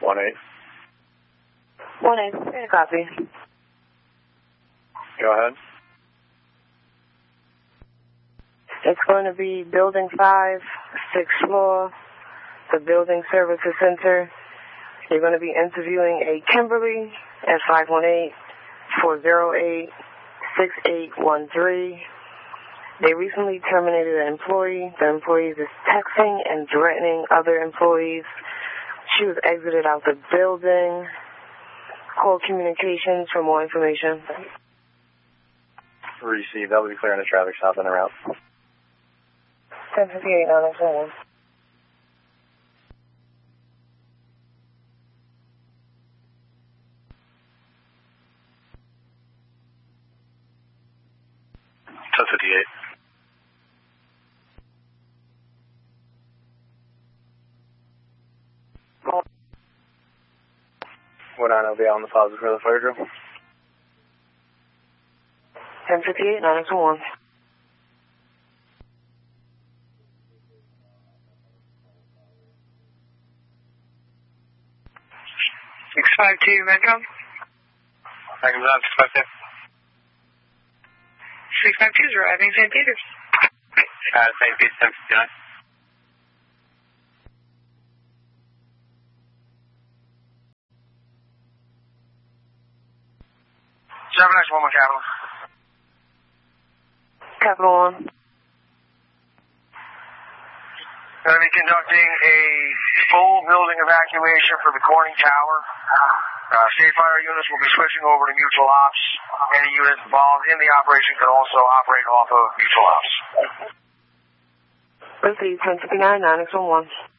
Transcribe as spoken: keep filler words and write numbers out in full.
One eight. One eight. Any copy. Go ahead. It's going to be Building five, sixth floor, the Building Services Center. You're going to be interviewing a Kimberly at five one eight, four zero eight, six eight one three. They recently terminated an employee. The employee is texting and threatening other employees. She was exited out the building. Call communications for more information. Received. That will be clearing the traffic stop in the route. ten fifty-eight, nine oh seven. ten fifty-eight. One nine will be out on the plaza for the fire drill. ten fifty-eight, nine oh one. six five two, Metro. Second up, six five two. six five two is arriving Saint Peter's. Uh, Saint Peter's, ten fifty-nine. seven X one one Capital. Capital One. Going to be conducting a full building evacuation for the Corning Tower. Uh, state fire units will be switching over to mutual ops. Any units involved in the operation can also operate off of mutual ops. Proceed, ten fifty-nine, nine oh one.